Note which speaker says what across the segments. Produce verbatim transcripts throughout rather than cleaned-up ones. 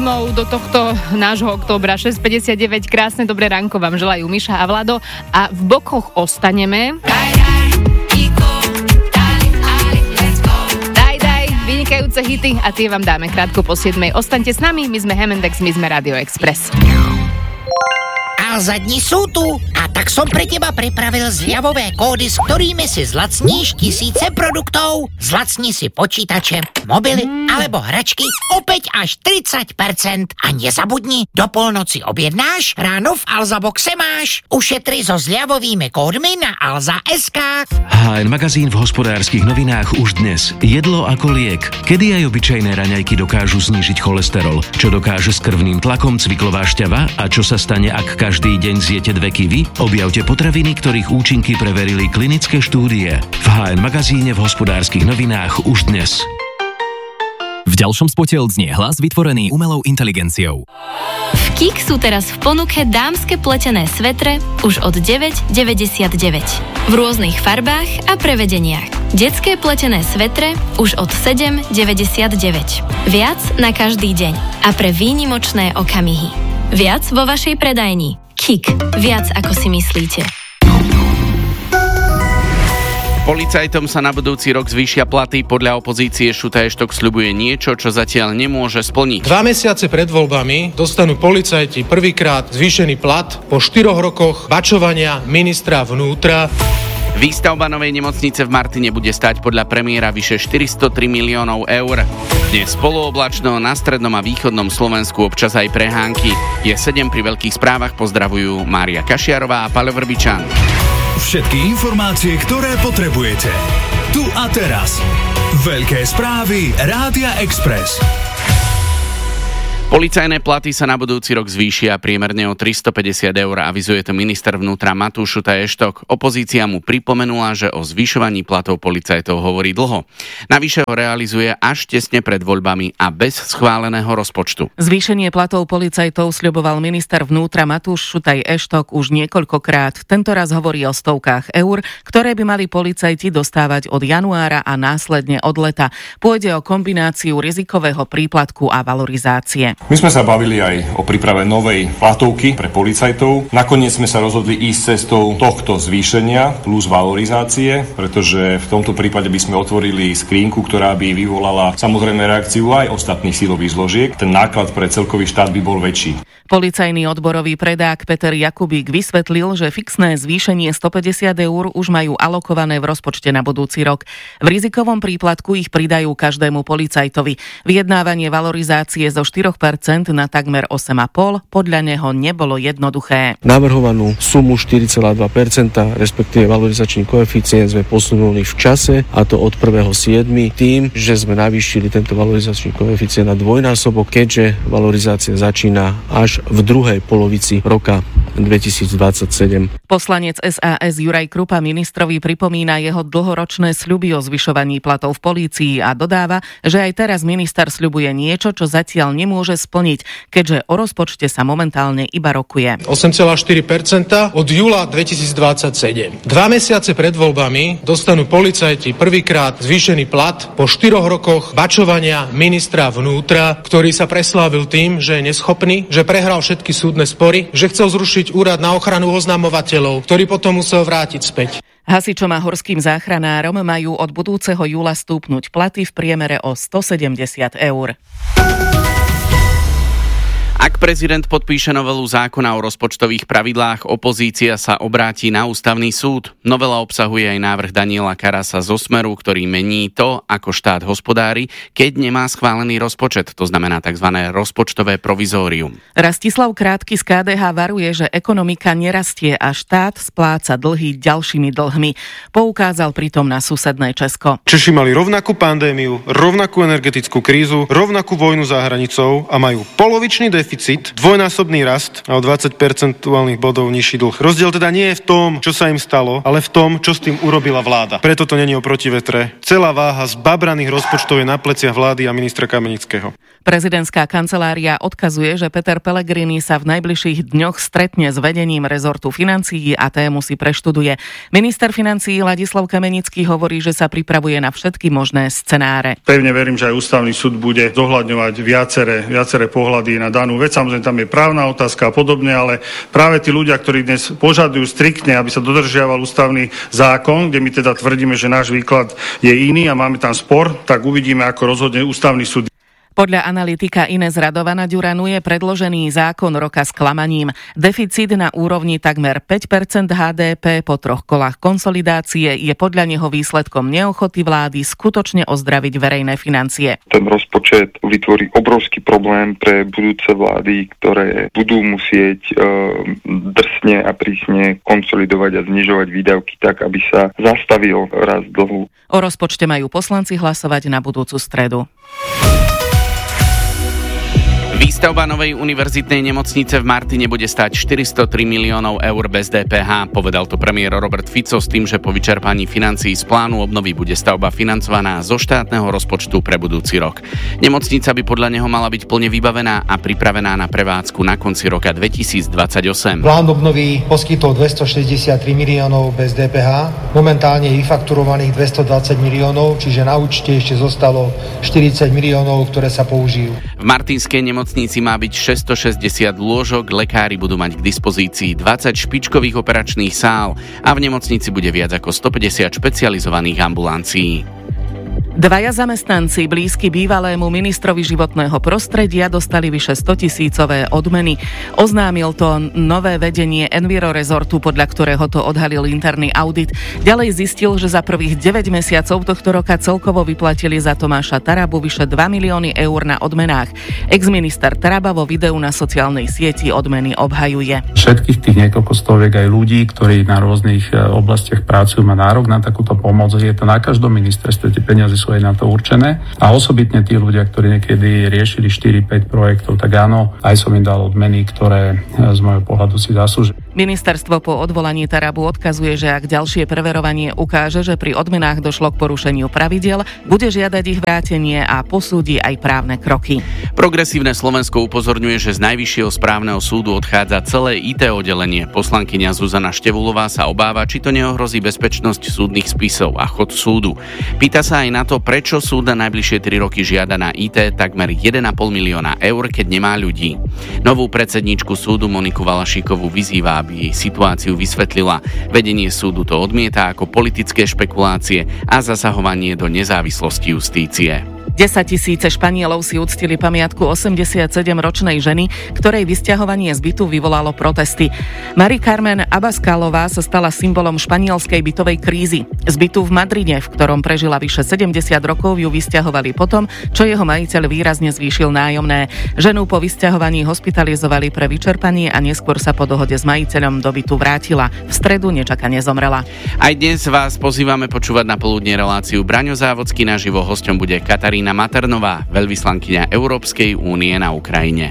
Speaker 1: optimizmov do tohto nášho októbra. šesť päťdesiatdeväť, krásne dobré ránko vám želajú Miša a Vlado. A v bokoch ostaneme. Daj, daj, vynikajúce hity a tie vám dáme krátko po siedmej. Ostaňte s nami, my sme Hemendex, my sme Radio Express.
Speaker 2: Alza dni sú tu a tak som pre teba pripravil zľavové kódy, s ktorými si zlacníš tisíce produktov. Zlacni si počítače, mobily alebo hračky opäť až tridsať percent. A nezabudni, do polnoci objednáš, ráno v Alza boxe máš. Ušetri so zľavovými kódmi na alza bodka es ká.
Speaker 3: há en magazín v Hospodárskych novinách už dnes. Jedlo ako liek. Kedy aj obyčajné raňajky dokážu znížiť cholesterol? Čo dokáže s krvným tlakom cviklová šťava? A čo sa stane, ak každý deň zjete dve kivy? Objavte potraviny, ktorých účinky preverili klinické štúdie. V há en magazíne v Hospodárskych novinách už dnes.
Speaker 4: V ďalšom spote odznie hlas vytvorený umelou inteligenciou.
Speaker 5: V Kik sú teraz v ponuke dámske pletené svetre už od deväť deväťdesiatdeväť. V rôznych farbách a prevedeniach. Detské pletené svetre už od sedem deväťdesiatdeväť. Viac na každý deň a pre výnimočné okamihy. Viac vo vašej predajni. Kik. Viac ako si myslíte.
Speaker 6: Policajtom sa na budúci rok zvýšia platy. Podľa opozície Šuta Eštok sľubuje niečo, čo zatiaľ nemôže splniť.
Speaker 7: Dva mesiace pred voľbami dostanú policajti prvýkrát zvýšený plat po štyroch rokoch bačovania ministra vnútra.
Speaker 6: Výstavba novej nemocnice v Martine bude stáť podľa premiéra vyše štyristotri miliónov eur. Dnes polooblačno, na strednom a východnom Slovensku občas aj prehánky. Je sedem, pri veľkých správach pozdravujú Mária Kašiarová a Paľo Vrbičan.
Speaker 8: Všetky informácie, ktoré potrebujete. Tu a teraz. Veľké správy Rádia Express.
Speaker 6: Policajné platy sa na budúci rok zvýšia priemerne o tristopäťdesiat eur, avizuje to minister vnútra Matúš Šuta Eštok. Opozícia mu pripomenula, že o zvyšovaní platov policajtov hovorí dlho. Navyše ho realizuje až tesne pred voľbami a bez schváleného rozpočtu.
Speaker 9: Zvýšenie platov policajtov sľuboval minister vnútra Matúš Šuta Eštok už niekoľkokrát. Tento raz hovorí o stovkách eur, ktoré by mali policajti dostávať od januára a následne od leta. Pôjde o kombináciu rizikového príplatku a valorizácie.
Speaker 10: My sme sa bavili aj o príprave novej platovky pre policajtov. Nakoniec sme sa rozhodli ísť cestou tohto zvýšenia plus valorizácie, pretože v tomto prípade by sme otvorili skrínku, ktorá by vyvolala samozrejme reakciu aj ostatných silových zložiek. Ten náklad pre celkový štát by bol väčší.
Speaker 9: Policajný odborový predák Peter Jakubík vysvetlil, že fixné zvýšenie stopäťdesiat eur už majú alokované v rozpočte na budúci rok. V rizikovom príplatku ich pridajú každému policajtovi. Vyjednávanie valorizácie zo štyri percent na takmer osem celá päť percenta podľa neho nebolo jednoduché.
Speaker 11: Navrhovanú sumu štyri celé dva percenta, respektíve valorizačný koeficient sme posunuli v čase, a to od prvého siedmeho tým, že sme navýšili tento valorizačný koeficient na dvojnásobok, keďže valorizácia začína až v druhej polovici roka dvetisícdvadsaťsedem.
Speaker 9: Poslanec es a es Juraj Krupa ministrovi pripomína jeho dlhoročné sľuby o zvyšovaní platov v polícii a dodáva, že aj teraz minister sľubuje niečo, čo zatiaľ nemôže splniť, keďže o rozpočte sa momentálne iba rokuje.
Speaker 7: osem celá štyri percenta od júla dvetisícdvadsaťsedem. Dva mesiace pred voľbami dostanú policajti prvýkrát zvýšený plat po štyroch rokoch bačovania ministra vnútra, ktorý sa preslávil tým, že je neschopný, že prehral všetky súdne spory, že chcel zrušiť úrad na ochranu oznamovateľov, ktorý potom musel vrátiť späť.
Speaker 9: Hasičom a horským záchranárom majú od budúceho júla stúpnuť platy v priemere o stosedemdesiat eur.
Speaker 6: Ak prezident podpíše novelu zákona o rozpočtových pravidlách, opozícia sa obráti na ústavný súd. Novela obsahuje aj návrh Daniela Karasa zo Smeru, ktorý mení to, ako štát hospodári, keď nemá schválený rozpočet, to znamená tzv. Rozpočtové provizórium.
Speaker 9: Rastislav Krátky z ká dé há varuje, že ekonomika nerastie a štát spláca dlhy ďalšími dlhmi. Poukázal pritom na susedné Česko.
Speaker 12: Češi mali rovnakú pandémiu, rovnakú energetickú krízu, rovnakú vojnu za hranicou a majú polovičný deficit, dvojnásobný rast a o dvadsať percentuálnych bodov nižší dlh. Rozdiel teda nie je v tom, čo sa im stalo, ale v tom, čo s tým urobila vláda. Preto to není o protivetre. Celá váha z babraných rozpočtov je na pleciach vlády a ministra Kamenického.
Speaker 9: Prezidentská kancelária odkazuje, že Peter Pellegrini sa v najbližších dňoch stretne s vedením rezortu financií a tému si preštuduje. Minister financií Ladislav Kamenický hovorí, že sa pripravuje na všetky možné scenáre.
Speaker 13: Pevne verím, že aj ústavný súd bude zohľadňovať viaceré, viaceré pohľady na danú vec. Samozrejme, tam je právna otázka a podobne, ale práve tí ľudia, ktorí dnes požadujú striktne, aby sa dodržiaval ústavný zákon, kde my teda tvrdíme, že náš výklad je iný a máme tam spor, tak uvidíme, ako rozhodne ústavný súd.
Speaker 9: Podľa analytika Ines Radovana Ďuranu je predložený zákon roka sklamaním. Deficit na úrovni takmer päť percent há dé pé po troch kolách konsolidácie je podľa neho výsledkom neochoty vlády skutočne ozdraviť verejné financie.
Speaker 14: Ten rozpočet vytvorí obrovský problém pre budúce vlády, ktoré budú musieť e, drsne a prísne konsolidovať a znižovať výdavky tak, aby sa zastavil rast dlhu.
Speaker 9: O rozpočte majú poslanci hlasovať na budúcu stredu.
Speaker 6: Výstavba novej univerzitnej nemocnice v Martine bude stáť štyristotri miliónov eur bez dé pé há, povedal to premiér Robert Fico s tým, že po vyčerpaní financií z plánu obnovy bude stavba financovaná zo štátneho rozpočtu pre budúci rok. Nemocnica by podľa neho mala byť plne vybavená a pripravená na prevádzku na konci roka dvetisícdvadsaťosem.
Speaker 15: Plán obnovy poskytol dvestošesťdesiattri miliónov bez dé pé há, momentálne je vyfakturovaných dvestodvadsať miliónov, čiže na účte ešte zostalo štyridsať miliónov, ktoré sa použijú.
Speaker 6: V martinskej nemocnici má byť šesťstošesťdesiat lôžok, lekári budú mať k dispozícii dvadsať špičkových operačných sál a v nemocnici bude viac ako stopäťdesiat špecializovaných ambulancií.
Speaker 9: Dvaja zamestnanci blízky bývalému ministrovi životného prostredia dostali vyše stotisícové odmeny. Oznámil to nové vedenie Enviro Resortu, podľa ktorého to odhalil interný audit. Ďalej zistil, že za prvých deväť mesiacov tohto roka celkovo vyplatili za Tomáša Tarabu vyše dva milióny eur na odmenách. Ex-minister Taraba vo videu na sociálnej sieti odmeny obhajuje.
Speaker 16: Všetkých tých niekoľko stoviek aj ľudí, ktorí na rôznych oblastiach pracujú, má nárok na takúto pomoc. Je to na každom ministerstve, tie peniaze sú aj na to určené. A osobitne tí ľudia, ktorí niekedy riešili štyri päť projektov, tak áno, aj som im dal odmeny, ktoré z môjho pohľadu si zaslúžia.
Speaker 9: Ministerstvo po odvolaní Tarabu odkazuje, že ak ďalšie preverovanie ukáže, že pri odmenách došlo k porušeniu pravidiel, bude žiadať ich vrátenie a posúdi aj právne kroky.
Speaker 6: Progresívne Slovensko upozorňuje, že z Najvyššieho správneho súdu odchádza celé í té oddelenie. Poslankyňa Zuzana Števulová sa obáva, či to neohrozí bezpečnosť súdnych spisov a chod súdu. Pýta sa aj na to, prečo súd na najbližšie tri roky žiada na í té takmer jeden a pol milióna eur, keď nemá ľudí. Novú predsedníčku súdu Moniku Valašíkovú vyzýva, aby jej situáciu vysvetlila. Vedenie súdu to odmieta ako politické špekulácie a zasahovanie do nezávislosti justície.
Speaker 9: desaťtisíce Španielov si uctili pamiatku osemdesiatsedemročnej ženy, ktorej vysťahovanie z bytu vyvolalo protesty. Mari Carmen Abascalová sa stala symbolom španielskej bytovej krízy. Z bytu v Madride, v ktorom prežila vyše sedemdesiat rokov, ju vysťahovali potom, čo jeho majiteľ výrazne zvýšil nájomné. Ženu po vysťahovaní hospitalizovali pre vyčerpanie a neskôr sa po dohode s majiteľom do bytu vrátila. V stredu nečakane zomrela.
Speaker 6: Aj dnes vás pozývame počúvať na poludne reláciu Braňo Závodský. Naživo hosťom bude Katarína Maternová, veľvyslankyňa Európskej únie na Ukrajine.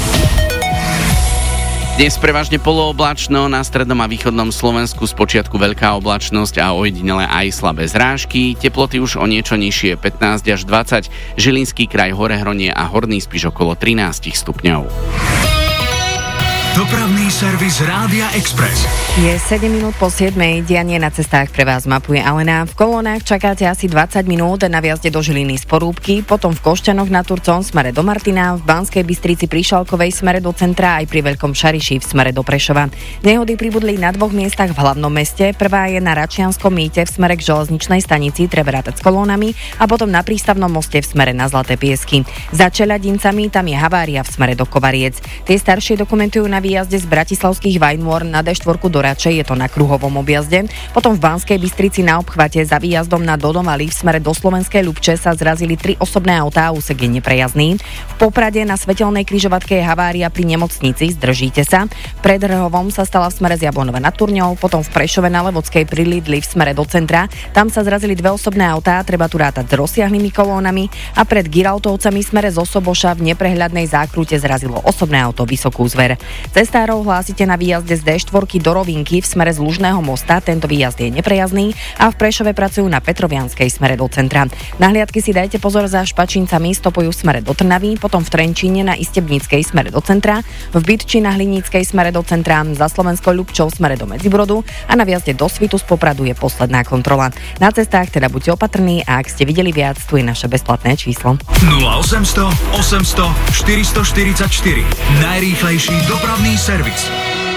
Speaker 6: Dnes prevažne polooblačno, na strednom a východnom Slovensku spočiatku veľká oblačnosť a ojedinele aj slabé zrážky. Teploty už o niečo nižšie, pätnásť až dvadsať. Žilinský kraj, Horehronie a Horný Spiš okolo trinásť stupňov.
Speaker 8: Dopravný servis Rádia Express.
Speaker 17: Je sedem minút po siedmej, dianie na cestách pre vás mapuje Alena. V kolónach čakáte asi dvadsať minút na viazde do Žiliny z Porúbky, potom v Košťanoch nad Turcom smere do Martina, v Banskej Bystrici pri Šalkovej smere do centra aj pri Veľkom Šariši v smere do Prešova. Nehody pribudli na dvoch miestach v hlavnom meste. Prvá je na Račianskom mýte v smere k železničnej stanici, treba rátať s kolónami, a potom na Prístavnom moste v smere na Zlaté Piesky. Za Čeľadincami tam je havária v smere do Kovariec. Tie staršie dokumentujú na výjazde z bratislavských Vajnôr na dé štyri do Račej, je to na kruhovom objazde. Potom v Banskej Bystrici na obchvate za výjazdom na Dodomaly v smere do Slovenskej Ľubče sa zrazili tri osobné autá a úsek je neprejazdný. V Poprade na Svetelnej križovatke je havária pri nemocnici, zdržíte sa. Pred Rhovom sa stala v smere z Jablonova nad Turňou, potom v Prešove na Levodskej pri Lidli v smere do centra. Tam sa zrazili dve osobné autá, treba tu rátať s rozsiahlými kolónami, a pred Giraltovcami smere z Osoboša v neprehľadnej zákrute zrazilo osobné auto Vysokú Zver. Cestárov hlásite na výjazde z dé štyri do Rovinky v smere z Lužného mosta. Tento výjazd je neprejazdný a v Prešove pracujú na Petrovianskej smere do centra. Na hliadky si dajte pozor, za Špačincami stopujú v smere do Trnavy, potom v Trenčíne na Istebníckej smere do centra, v Bytči na Hliníckej smere do centra, za Slovenskou Ľubčou smere do Medzibrodu a na výjazde do Svitu z Popradu je posledná kontrola. Na cestách teda buďte opatrní a ak ste videli viac, tu je naše bezplatné číslo.
Speaker 8: nula osemsto osemsto štyristoštyridsaťštyri. Najrýchlejší dopravný servis.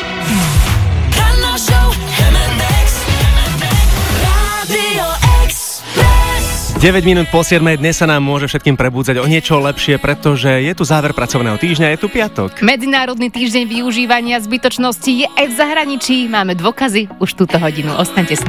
Speaker 18: deväť minút po siedmej, dnes sa nám môže všetkým prebúdzať o niečo lepšie, pretože je tu záver pracovného týždňa, je tu piatok.
Speaker 1: Medzinárodný týždeň využívania zbytočnosti je aj v zahraničí. Máme dôkazy už túto hodinu. Ostaňte s nami.